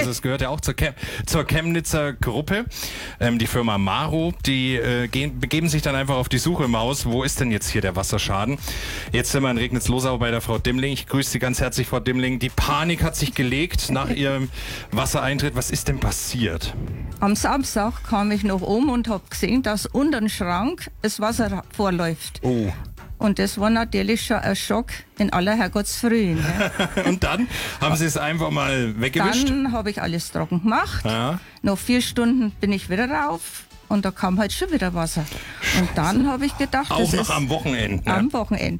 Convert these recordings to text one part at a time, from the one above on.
Also es gehört ja auch zur Chemnitzer Gruppe. Die Firma Maro, die begeben sich dann einfach auf die Suche im Haus. Wo ist denn jetzt hier der Wasserschaden? Jetzt sind wir in Regnitz-Losau bei der Frau Dimmling. Ich grüße Sie ganz herzlich, Frau Dimmling. Die Panik hat sich gelegt nach Ihrem Wassereintritt. Was ist denn passiert? Am Samstag kam ich noch und habe gesehen, dass unter dem Schrank das Wasser vorläuft. Oh. Und das war natürlich schon ein Schock in aller Herrgottsfrühe. Ne? Und dann haben Sie es einfach mal weggewischt? Dann habe ich alles trocken gemacht. Ja. Nach 4 Stunden bin ich wieder rauf und da kam halt schon wieder Wasser. Und dann habe ich gedacht, auch das noch ist am Wochenende. Ne? am Wochenende.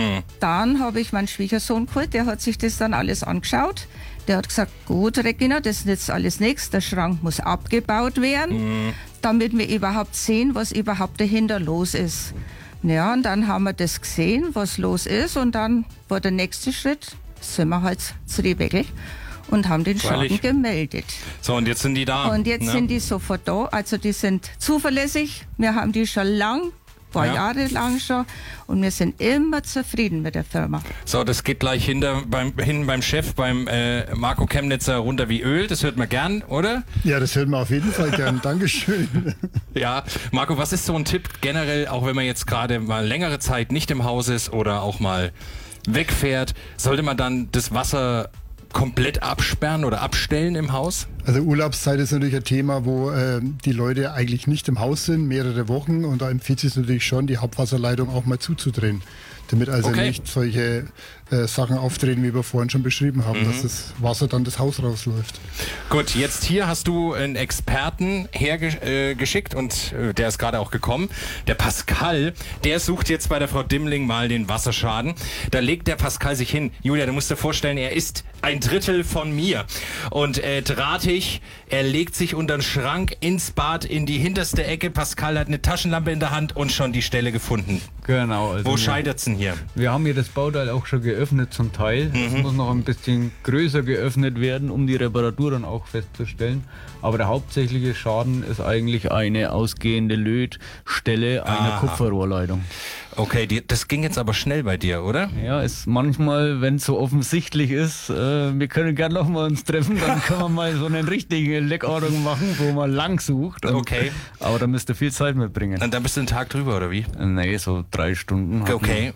Dann habe ich meinen Schwiegersohn geholt, der hat sich das dann alles angeschaut. Der hat gesagt, gut Regina, das ist jetzt alles nichts, der Schrank muss abgebaut werden, damit wir überhaupt sehen, was überhaupt dahinter los ist. Ja, und dann haben wir das gesehen, was los ist, und dann war der nächste Schritt, sind wir halt zu Rehbeckel und haben den Schaden gemeldet. So, und jetzt sind die da. Und jetzt sind die sofort da, also die sind zuverlässig, wir haben die schon lang, paar Jahre lang schon, und wir sind immer zufrieden mit der Firma. So, das geht gleich hin beim Chef, beim Marco Chemnitzer runter wie Öl. Das hört man gern, oder? Ja, das hört man auf jeden Fall gern. Dankeschön. Ja, Marco, was ist so ein Tipp generell, auch wenn man jetzt gerade mal längere Zeit nicht im Haus ist oder auch mal wegfährt, sollte man dann das Wasser komplett absperren oder abstellen im Haus? Also Urlaubszeit ist natürlich ein Thema, wo die Leute eigentlich nicht im Haus sind, mehrere Wochen, und da empfiehlt es sich natürlich schon, die Hauptwasserleitung auch mal zuzudrehen, damit also nicht solche Sachen auftreten, wie wir vorhin schon beschrieben haben, dass das Wasser dann das Haus rausläuft. Gut, jetzt hier hast du einen Experten hergeschickt und der ist gerade auch gekommen. Der Pascal, der sucht jetzt bei der Frau Dimmling mal den Wasserschaden. Da legt der Pascal sich hin. Julia, du musst dir vorstellen, er ist 1/3 von mir. Und drahtig, er legt sich unter den Schrank, ins Bad, in die hinterste Ecke. Pascal hat eine Taschenlampe in der Hand und schon die Stelle gefunden. Genau. Also Wo scheitert's denn hier? Wir haben hier das Bauteil auch schon geöffnet zum Teil. Es muss noch ein bisschen größer geöffnet werden, um die Reparatur dann auch festzustellen. Aber der hauptsächliche Schaden ist eigentlich eine ausgehende Lötstelle einer Kupferrohrleitung. Okay, das ging jetzt aber schnell bei dir, oder? Ja, ist manchmal, wenn es so offensichtlich ist, wir können gerne noch mal uns treffen, dann können wir mal so einen richtigen Leckordnung machen, wo man lang sucht. Okay. Aber da müsst ihr viel Zeit mitbringen. Und dann bist du einen Tag drüber, oder wie? Nee, so 3 Stunden. Okay.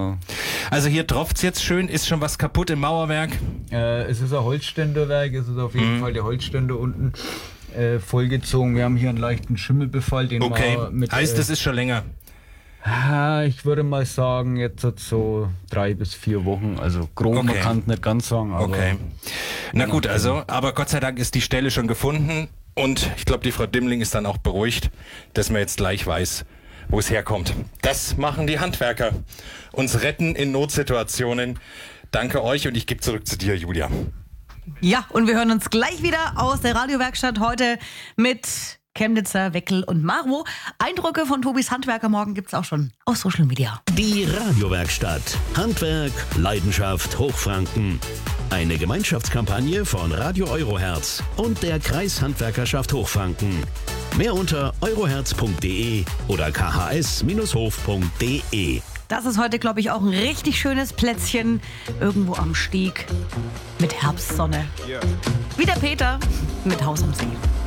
Also hier tropft's jetzt schön, ist schon was kaputt im Mauerwerk? Es ist ein Holzständerwerk, es ist auf jeden Fall der Holzständer unten vollgezogen. Wir haben hier einen leichten Schimmelbefall, den wir mit... Heißt, das ist schon länger? Ich würde mal sagen, jetzt so 3 bis 4 Wochen. Also grob, man kann es nicht ganz sagen. Aber Na gut, aber Gott sei Dank ist die Stelle schon gefunden. Und ich glaube, die Frau Dimmling ist dann auch beruhigt, dass man jetzt gleich weiß, wo es herkommt. Das machen die Handwerker. Uns retten in Notsituationen. Danke euch, und ich gebe zurück zu dir, Julia. Ja, und wir hören uns gleich wieder aus der Radiowerkstatt heute mit Chemnitzer, Weckel und Maro. Eindrücke von Tobis Handwerker morgen gibt's auch schon auf Social Media. Die Radiowerkstatt. Handwerk, Leidenschaft, Hochfranken. Eine Gemeinschaftskampagne von Radio Euroherz und der Kreishandwerkerschaft Hochfranken. Mehr unter euroherz.de oder khs-hof.de. Das ist heute, glaube ich, auch ein richtig schönes Plätzchen irgendwo am Stieg mit Herbstsonne. Wie der Peter mit Haus am See.